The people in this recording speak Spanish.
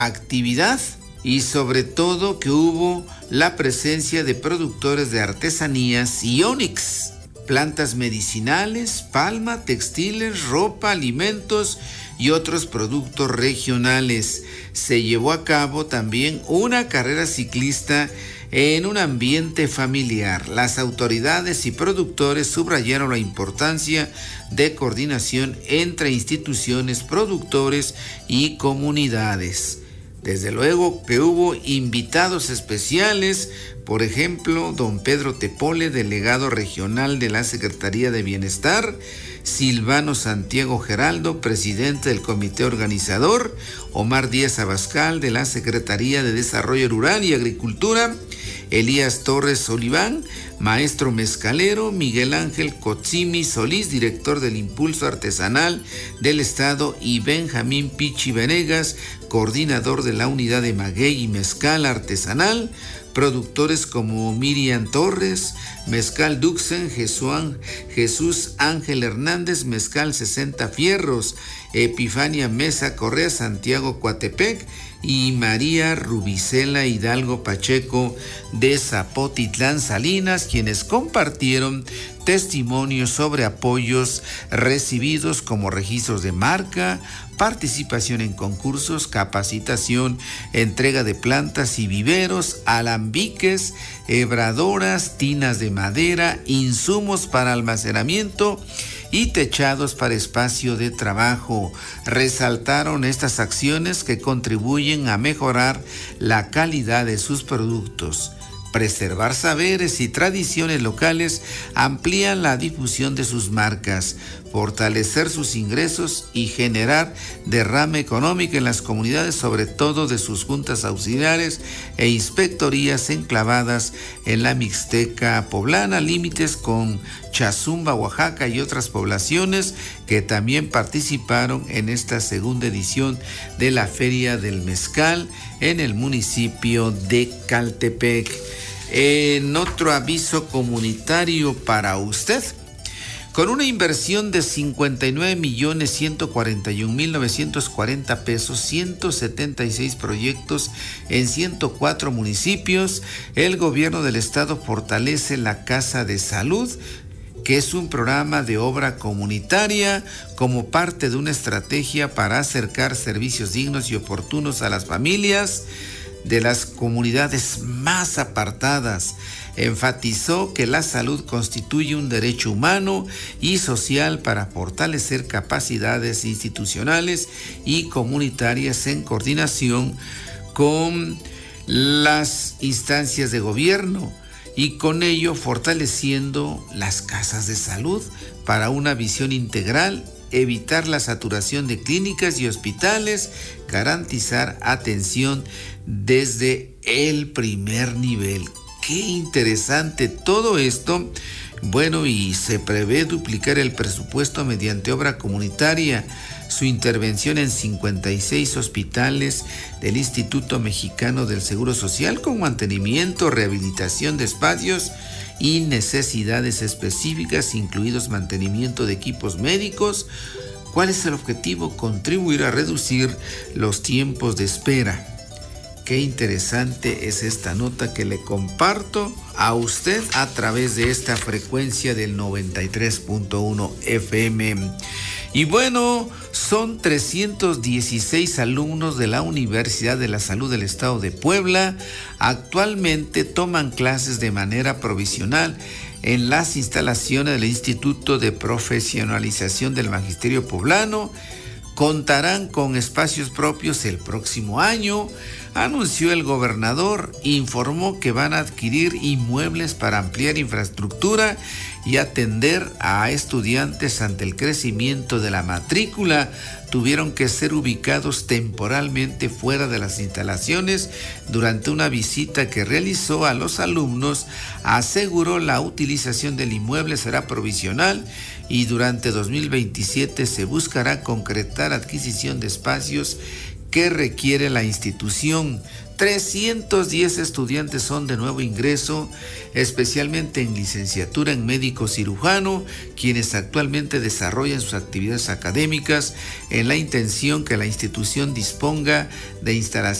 actividad y sobre todo que hubo la presencia de productores de artesanías y ónix, plantas medicinales, palma, textiles, ropa, alimentos y otros productos regionales. Se llevó a cabo también una carrera ciclista en un ambiente familiar. Las autoridades y productores subrayaron la importancia de coordinación entre instituciones, productores y comunidades. Desde luego que hubo invitados especiales, por ejemplo, don Pedro Tepole, delegado regional de la Secretaría de Bienestar, Silvano Santiago Geraldo, presidente del comité organizador, Omar Díaz Abascal, de la Secretaría de Desarrollo Rural y Agricultura, Elías Torres Oliván, maestro mezcalero, Miguel Ángel Cotzimi Solís, director del Impulso Artesanal del Estado, y Benjamín Pichi Venegas, coordinador de la unidad de maguey y mezcal artesanal. Productores como Miriam Torres, Mezcal Duxen, Jesús Ángel Hernández, Mezcal 60 Fierros, Epifania Mesa Correa, Santiago Coatepec, y María Rubicela Hidalgo Pacheco de Zapotitlán Salinas, quienes compartieron testimonios sobre apoyos recibidos como registros de marca, participación en concursos, capacitación, entrega de plantas y viveros, alambiques, hebradoras, tinas de madera, insumos para almacenamiento y techados para espacio de trabajo. Resaltaron estas acciones que contribuyen a mejorar la calidad de sus productos. Preservar saberes y tradiciones locales amplían la difusión de sus marcas, fortalecer sus ingresos y generar derrame económico en las comunidades, sobre todo de sus juntas auxiliares e inspectorías enclavadas en la Mixteca poblana, límites con Chazumba, Oaxaca y otras poblaciones que también participaron en esta segunda edición de la Feria del Mezcal en el municipio de Caltepec. En otro aviso comunitario para usted, con una inversión de 59.141.940 pesos, 176 proyectos en 104 municipios, el gobierno del estado fortalece la Casa de Salud, que es un programa de obra comunitaria como parte de una estrategia para acercar servicios dignos y oportunos a las familias de las comunidades más apartadas. Enfatizó que la salud constituye un derecho humano y social para fortalecer capacidades institucionales y comunitarias en coordinación con las instancias de gobierno, y con ello fortaleciendo las casas de salud para una visión integral, evitar la saturación de clínicas y hospitales, garantizar atención desde el primer nivel. Qué interesante todo esto. Bueno, y se prevé duplicar el presupuesto mediante obra comunitaria. Su intervención en 56 hospitales del Instituto Mexicano del Seguro Social, con mantenimiento, rehabilitación de espacios y necesidades específicas, incluidos mantenimiento de equipos médicos. ¿Cuál es el objetivo? Contribuir a reducir los tiempos de espera. Qué interesante es esta nota que le comparto a usted a través de esta frecuencia del 93.1 FM. Y bueno, son 316 alumnos de la Universidad de la Salud del Estado de Puebla. Actualmente toman clases de manera provisional en las instalaciones del Instituto de Profesionalización del Magisterio Poblano. Contarán con espacios propios el próximo año, anunció el gobernador. Informó que van a adquirir inmuebles para ampliar infraestructura y atender a estudiantes ante el crecimiento de la matrícula. Tuvieron que ser ubicados temporalmente fuera de las instalaciones. Durante una visita que realizó a los alumnos, aseguró la utilización del inmueble será provisional y durante 2027 se buscará concretar adquisición de espacios que requiere la institución. 310 estudiantes son de nuevo ingreso, especialmente en licenciatura en médico cirujano, quienes actualmente desarrollan sus actividades académicas en la intención que la institución disponga de instalaciones